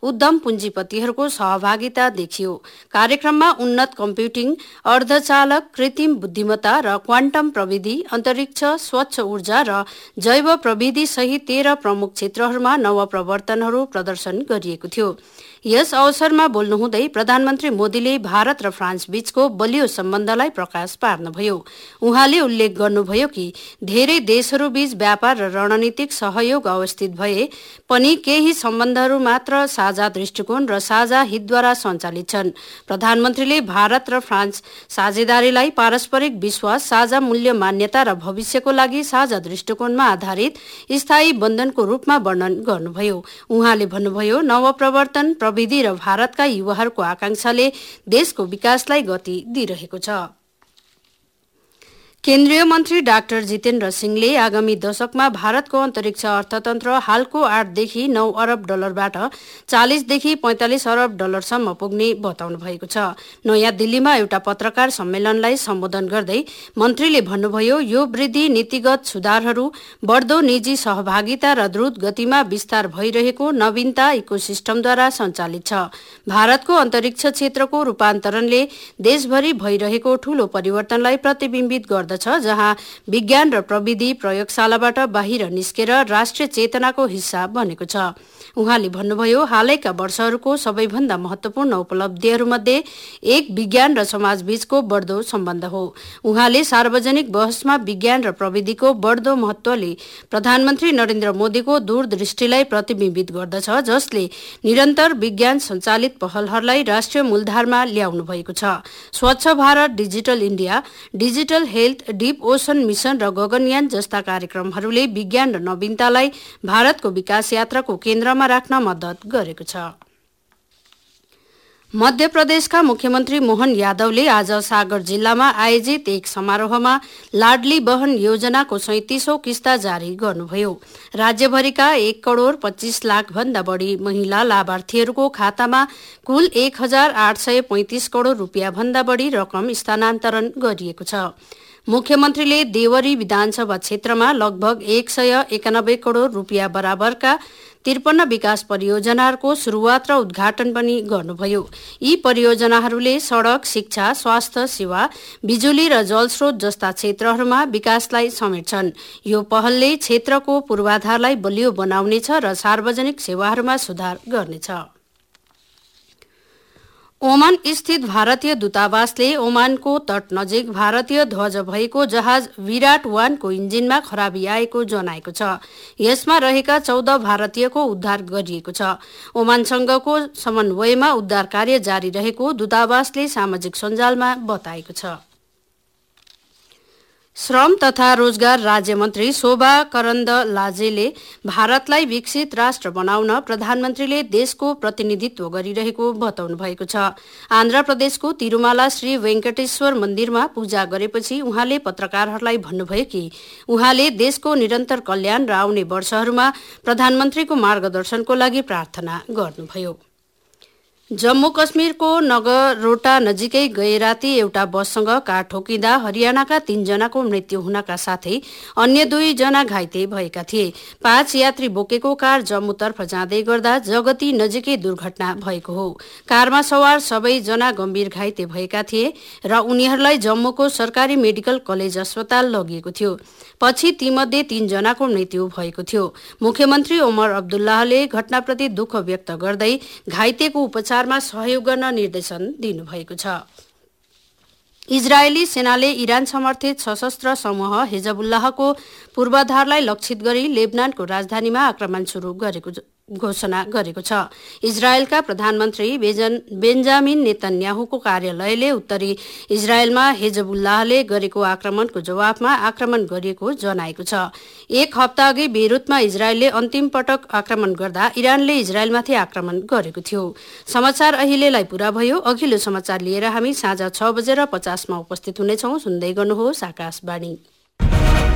उद्यम पुँजीपतिहरूको सहभागिता देखियो। कार्यक्रममा उन्नत कम्प्युटिङ, अर्धचालक, कृत्रिम बुद्धिमत्ता र क्वान्टम प्रविधि, अन्तरिक्ष, स्वच्छ ऊर्जा र जैव प्रविधि सहित 13 प्रमुख क्षेत्रहरूमा नवप्रवर्तनहरू प्रदर्शन गरिएको थियो। यस अवसरमा बोल्नुहुँदै प्रधानमन्त्री मोदीले भारत र फ्रान्स बीचको बलियो सम्बन्धलाई प्रकाश पार्नुभयो। उहाँले उल्लेख गर्नुभयो कि धेरै देशहरूबीच व्यापार र रणनीतिक सहयोग अवस्थित भए पनि केही सम्बन्धहरू मात्र साझा दृष्टिकोण र साझा हितद्वारा सञ्चालित छन्। प्रधानमन्त्रीले भारत र फ्रान्स साझेदारीलाई पारस्परिक विश्वास, साझा मूल्य मान्यता र भविष्यको लागि साझा दृष्टिकोणमा आधारित स्थायी बन्धनको रूपमा वर्णन गर्नुभयो। उहाँले भन्नुभयो, नवप्रवर्तन प्रविधि र भारतका युवाहरूको आकांक्षाले देशको विकासलाई गति दिइरहेको छ। केन्द्रीय मन्त्री डाक्टर जितेन्द्र सिंहले आगामी दशकमा भारतको अन्तरिक्ष अर्थतन्त्र हालको 8 देखि 9 अरब डलरबाट 40 देखि 45 अरब डलरसम्म पुग्ने बताउनु भएको छ। नयाँ दिल्लीमा एउटा पत्रकार सम्मेलनलाई सम्बोधन गर्दै मन्त्रीले भन्नुभयो, यो वृद्धि नीतिगत सुधारहरू, बढ्दो निजी सहभागिता र द्रुत गतिमा विस्तार भइरहेको नवीनता इकोसिस्टमद्वारा सञ्चालित छ। भारतको अन्तरिक्ष क्षेत्रको रूपान्तरणले देशभरि भइरहेको ठूलो परिवर्तनलाई प्रतिबिम्बित गर्दछ, जहाँ विज्ञान र प्रविधि प्रयोगशालाबाट बाहिर निस्केर राष्ट्रिय चेतनाको हिस्सा बनेको छ। उहाँले भन्नुभयो, हालैका वर्षहरूको सबैभन्दा महत्वपूर्ण उपलब्धिहरूमध्ये एक विज्ञान र समाजबीचको बढ्दो सम्बन्ध हो। उहाँले सार्वजनिक बहसमा विज्ञान र प्रविधिको बढ्दो महत्वले प्रधानमन्त्री नरेन्द्र मोदीको दूरदृष्टिलाई प्रतिबिम्बित गर्दछ, जसले निरन्तर विज्ञान सञ्चालित पहलहरूलाई राष्ट्रिय मूलधारमा ल्याउनु भएको छ। स्वच्छ Bharat, digital India, digital health, deep ocean mission र गगनयान जस्ता कार्यक्रमहरूले विज्ञान र नवीनतालाई भारतको विकास यात्राको केन्द्रमा राख्न मद्दत गरेको छ। मध्य प्रदेशका मुख्यमन्त्री मोहन यादवले आज सागर जिल्लामा आयोजित एक समारोहमा लाडली बहन योजनाको 37औं किस्ता जारी गर्नुभयो। राज्यभरिका 1 करोड़ 25 लाख भन्दा बढी महिला लाभार्थीहरूको खातामा कुल 1,835 करोड़ रुपियाँ भन्दा बढी रकम स्थानान्तरण गरिएको छ। मुख्यमन्त्रीले देवरी विधानसभा क्षेत्रमा लगभग 191 करोड़ रुपियाँ बराबरका 53 विकास परियोजनाहरूको शुरूआत र उद्घाटन पनि गर्नुभयो। यी परियोजनाहरूले सड़क, शिक्षा, स्वास्थ्य सेवा, बिजुली र जलस्रोत जस्ता क्षेत्रहरूमा विकासलाई समेट्छन्। यो पहलले क्षेत्रको पूर्वाधारलाई बलियो बनाउनेछ र सार्वजनिक सेवाहरूमा सुधार गर्नेछ। ओमान स्थित भारतीय दूतावासले ओमानको तट नजिक भारतीय ध्वज भएको जहाज विराट 1 को इन्जिनमा खराबी आएको जनाएको छ। यसमा रहेका 14 भारतीयको उद्धार गरिएको छ। ओमानसँगको समन्वयमा उद्धार कार्य जारी रहेको दूतावासले सामाजिक सञ्जालमा बताएको छ। श्रम तथा रोजगार राज्य मन्त्री शोभा करन्दलाजेले भारतलाई विकसित राष्ट्र बनाउन प्रधानमन्त्रीले देशको प्रतिनिधित्व गरिरहेको बताउनु भएको छ। आन्ध्र प्रदेशको तिरुमाला श्री वेंकटेश्वर मन्दिरमा पूजा गरेपछि उहाँले पत्रकारहरूलाई भन्नुभयो कि उहाँले देशको निरन्तर कल्याण र आउने वर्षहरूमा प्रधानमन्त्रीको मार्गदर्शनको लागि प्रार्थना गर्नुभयो। जम्मू कश्मीरको नगरोटा नजिकै गैराती एउटा बससँग कार ठोकिँदा हरियाणाका 3 जनाको मृत्यु हुनका साथै अन्य 2 जना घाइते भएका थिए। 5 यात्री बोकेको कार जम्मूतर्फ जाँदै गर्दा जगती नजिकै दुर्घटना भएको हो। कारमा सवार सबै जना गम्भीर घाइते भएका थिए र उनीहरूलाई जम्मूको सरकारी मेडिकल कलेज अस्पताल लगिएको थियो। पछि तीमध्ये 3 जनाको मृत्यु भएको थियो। मुख्यमन्त्री ओमर अब्दुल्लाहले घटनाप्रति दुःख व्यक्त गर्दै घाइतेको उपचारमा सहयोग गर्न निर्देशन दिनुभएको छ। इजरायली सेनाले इरान समर्थित सशस्त्र समूह हिजबुल्लाहको पूर्वाधारलाई लक्षित गरी लेबनानको राजधानीमा आक्रमण सुरु गरेको घोषणा गरेको छ। इजरायलका प्रधानमन्त्री बेन्जामिन नेतन्याहुको कार्यालयले उत्तरी इजरायलमा हिजबुल्लाहले गरेको आक्रमणको जवाफमा आक्रमण गरिएको जनाएको छ। 1 हप्ता अघि बेरुतमा इजरायलले अन्तिम पटक आक्रमण गर्दा इरानले इजरायलमाथि आक्रमण गरेको थियो। समाचार अहिलेलाई पूरा भयो। अघिल्लो समाचार लिएर हामी साँझ 6:50 मा उपस्थित हुनेछौं। सुन्दै गर्नुहोस् आकाशवाणी।